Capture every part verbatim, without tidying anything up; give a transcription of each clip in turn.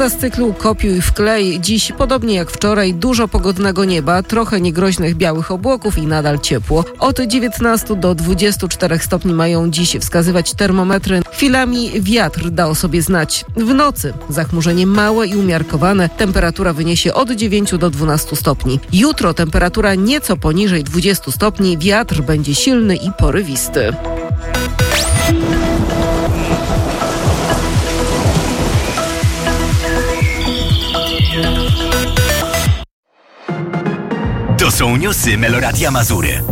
Pogoda z cyklu kopiuj wklej. Dziś, podobnie jak wczoraj, dużo pogodnego nieba, trochę niegroźnych białych obłoków i nadal ciepło. Od dziewiętnastu do dwudziestu czterech stopni mają dziś wskazywać termometry. Chwilami wiatr da o sobie znać. W nocy zachmurzenie małe i umiarkowane. Temperatura wyniesie od dziewięciu do dwunastu stopni. Jutro temperatura nieco poniżej dwudziestu stopni. Wiatr będzie silny i porywisty. To są newsy Meloradia Mazury.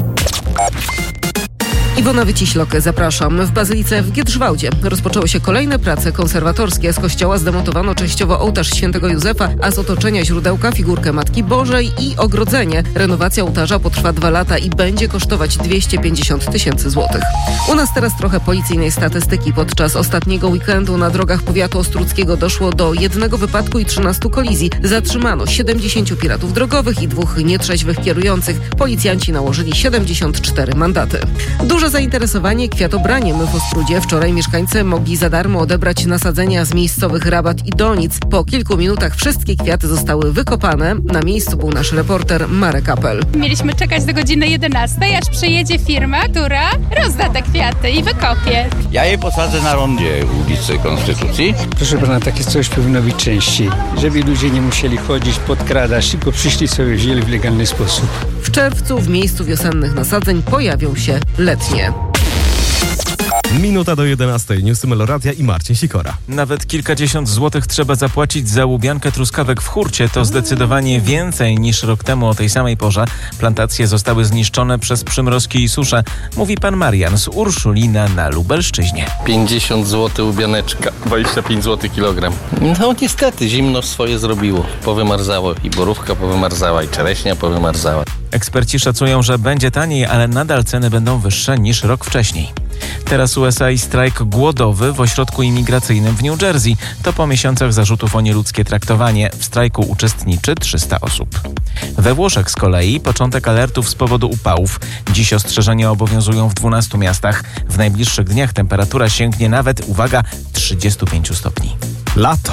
Iwona Wyciślok, zapraszam. W Bazylice w Giedrzwałdzie rozpoczęły się kolejne prace konserwatorskie. Z kościoła zdemontowano częściowo ołtarz świętego Józefa, a z otoczenia źródełka figurkę Matki Bożej i ogrodzenie. Renowacja ołtarza potrwa dwa lata i będzie kosztować dwieście pięćdziesiąt tysięcy złotych. U nas teraz trochę policyjnej statystyki. Podczas ostatniego weekendu na drogach powiatu ostródzkiego doszło do jednego wypadku i trzynastu kolizji. Zatrzymano siedemdziesięciu piratów drogowych i dwóch nietrzeźwych kierujących. Policjanci nałożyli siedemdziesiąt cztery mandaty. Duże zainteresowanie kwiatobraniem w Ostródzie. Wczoraj mieszkańcy mogli za darmo odebrać nasadzenia z miejscowych rabat i donic. Po kilku minutach wszystkie kwiaty zostały wykopane. Na miejscu był nasz reporter Marek Apel. Mieliśmy czekać do godziny jedenastej, aż przyjedzie firma, która rozda te kwiaty i wykopie. Ja je posadzę na rondzie ulicy Konstytucji. Proszę pana, takie coś powinno być częściej, żeby ludzie nie musieli chodzić, podkradać, tylko przyszli sobie wzięli w legalny sposób. W czerwcu w miejscu wiosennych nasadzeń pojawią się letnie. Minuta do jedenastej. Newsy Meloradia i Marcin Sikora. Nawet kilkadziesiąt złotych trzeba zapłacić za łubiankę truskawek w hurcie. To zdecydowanie więcej niż rok temu o tej samej porze. Plantacje zostały zniszczone przez przymrozki i susze. Mówi pan Marian z Urszulina na Lubelszczyźnie. pięćdziesiąt złotych łubianeczka, dwadzieścia pięć złotych kilogram. No niestety, zimno swoje zrobiło. Powymarzało i borówka powymarzała, i czereśnia powymarzała. Eksperci szacują, że będzie taniej, ale nadal ceny będą wyższe niż rok wcześniej. Teraz U S A i strajk głodowy w ośrodku imigracyjnym w New Jersey. To po miesiącach zarzutów o nieludzkie traktowanie. W strajku uczestniczy trzysta osób. We Włoszech z kolei początek alertów z powodu upałów. Dziś ostrzeżenia obowiązują w dwunastu miastach. W najbliższych dniach temperatura sięgnie nawet, uwaga, trzydziestu pięciu stopni. Lato.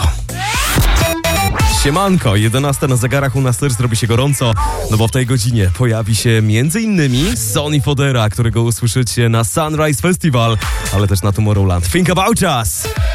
Siemanko, jedenasta na zegarach, u nas też zrobi się gorąco, no bo w tej godzinie pojawi się między innymi Sonny Fodera, którego usłyszycie na Sunrise Festival, ale też na Tomorrowland. Think about us!